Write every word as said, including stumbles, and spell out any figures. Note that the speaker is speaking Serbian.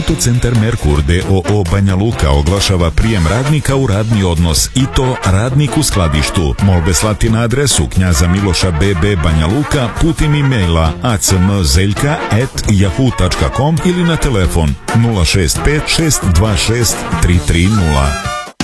Autocentar Merkur d o o Banja Luka oglašava prijem radnika u radni odnos i to radnik u skladištu. Molbe slati na adresu Knjaza Miloša B B Banja Luka putem e-maila acmzeljka at yahoo tačka com ili na telefon nula šest pet šest dva šest tri tri nula.